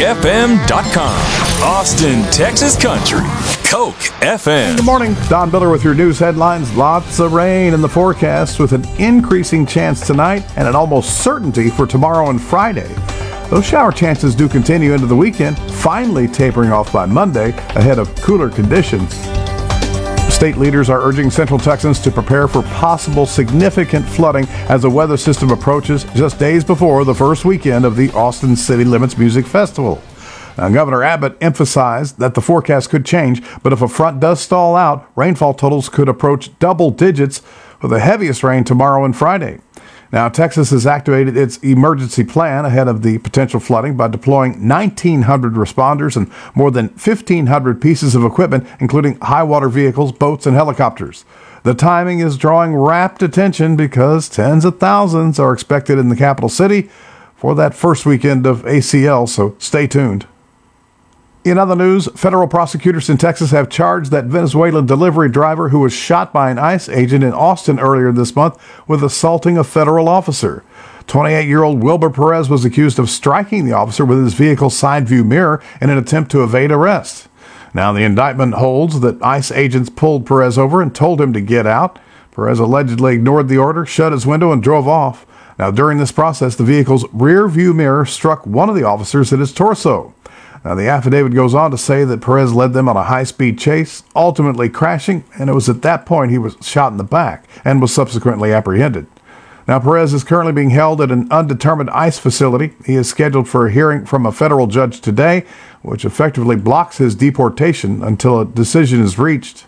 CokeFM.com. Austin, Texas Country. Coke FM. Good morning. Don Biller with your news headlines. Lots of rain in the forecast with an increasing chance tonight and an almost certainty for tomorrow and Friday. Those shower chances do continue into the weekend, finally tapering off by Monday ahead of cooler conditions. State leaders are urging Central Texans to prepare for possible significant flooding as the weather system approaches just days before the first weekend of the Austin City Limits Music Festival. Now, Governor Abbott emphasized that the forecast could change, but if a front does stall out, rainfall totals could approach double digits with the heaviest rain tomorrow and Friday. Now, Texas has activated its emergency plan ahead of the potential flooding by deploying 1,900 responders and more than 1,500 pieces of equipment, including high-water vehicles, boats, and helicopters. The timing is drawing rapt attention because tens of thousands are expected in the capital city for that first weekend of ACL, so stay tuned. In other news, federal prosecutors in Texas have charged that Venezuelan delivery driver who was shot by an ICE agent in Austin earlier this month with assaulting a federal officer. 28-year-old Wilbur Perez was accused of striking the officer with his vehicle's side view mirror in an attempt to evade arrest. Now, the indictment holds that ICE agents pulled Perez over and told him to get out. Perez allegedly ignored the order, shut his window, and drove off. Now, during this process, the vehicle's rear view mirror struck one of the officers in his torso. Now, the affidavit goes on to say that Perez led them on a high-speed chase, ultimately crashing, and it was at that point he was shot in the back and was subsequently apprehended. Now, Perez is currently being held at an undetermined ICE facility. He is scheduled for a hearing from a federal judge today, which effectively blocks his deportation until a decision is reached.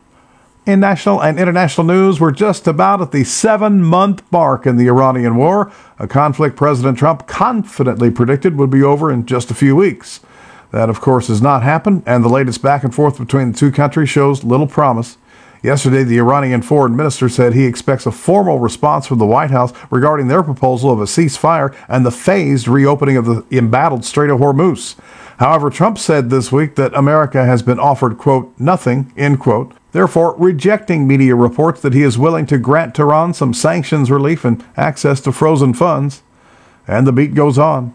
In national and international news, we're just about at the 7-month mark in the Iranian war, a conflict President Trump confidently predicted would be over in just a few weeks. That, of course, has not happened, and the latest back and forth between the two countries shows little promise. Yesterday, the Iranian foreign minister said he expects a formal response from the White House regarding their proposal of a ceasefire and the phased reopening of the embattled Strait of Hormuz. However, Trump said this week that America has been offered, quote, nothing, end quote, therefore rejecting media reports that he is willing to grant Tehran some sanctions relief and access to frozen funds. And the beat goes on.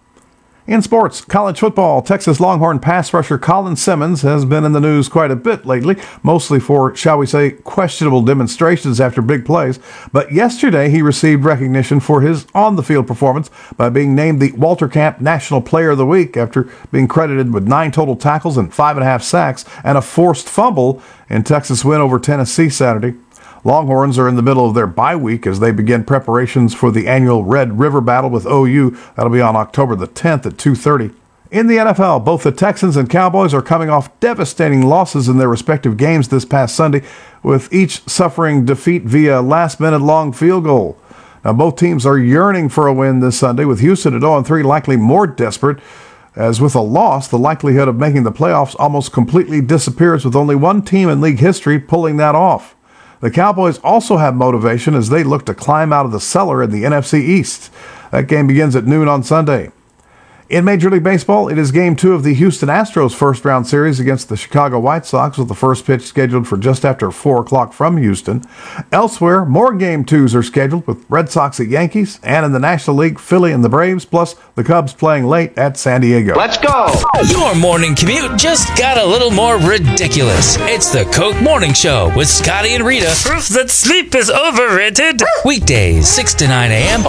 In sports, college football, Texas Longhorn pass rusher Colin Simmons has been in the news quite a bit lately, mostly for, shall we say, questionable demonstrations after big plays. But yesterday he received recognition for his on-the-field performance by being named the Walter Camp National Player of the Week after being credited with 9 total tackles and 5.5 sacks and a forced fumble in Texas' win over Tennessee Saturday. Longhorns are in the middle of their bye week as they begin preparations for the annual Red River Battle with OU. That'll be on October the 10th at 2:30. In the NFL, both the Texans and Cowboys are coming off devastating losses in their respective games this past Sunday, with each suffering defeat via last-minute long field goal. Now, both teams are yearning for a win this Sunday, with Houston at 0-3 likely more desperate, as with a loss, the likelihood of making the playoffs almost completely disappears, with only one team in league history pulling that off. The Cowboys also have motivation as they look to climb out of the cellar in the NFC East. That game begins at noon on Sunday. In Major League Baseball, it is Game 2 of the Houston Astros first-round series against the Chicago White Sox, with the first pitch scheduled for just after 4 o'clock from Houston. Elsewhere, more Game 2s are scheduled, with Red Sox at Yankees, and in the National League, Philly and the Braves, plus the Cubs playing late at San Diego. Let's go! Your morning commute just got a little more ridiculous. It's the Coke Morning Show with Scotty and Rita. Proof that sleep is overrated. Weekdays, 6 to 9 a.m.